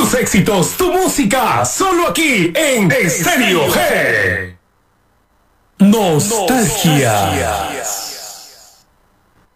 Tus éxitos, tu música, solo aquí en Estéreo G. Nostalgia.